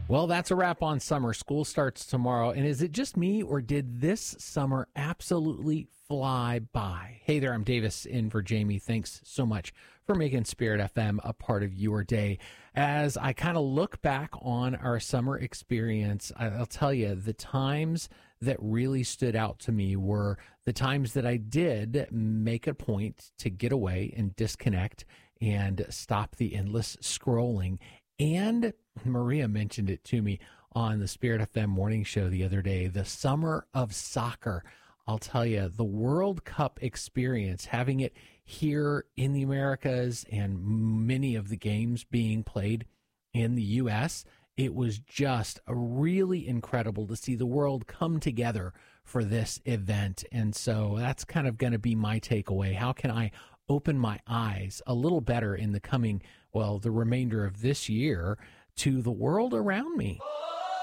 Well, that's a wrap on summer. School starts tomorrow. And is it just me, or did this summer absolutely fly by? Hey there, I'm Davis in for Jamie. Thanks so much for making Spirit FM a part of your day. As I kind of look back on our summer experience, I'll tell you, the times that really stood out to me were the times that I did make a point to get away and disconnect and stop the endless scrolling. And Maria mentioned it to me on the Spirit FM morning show the other day, the summer of soccer. I'll tell you, the World Cup experience, having it here in the Americas and many of the games being played in the U.S., it was just really incredible to see the world come together for this event. And so that's kind of going to be my takeaway. How can I open my eyes a little better in the coming, the remainder of this year to the world around me?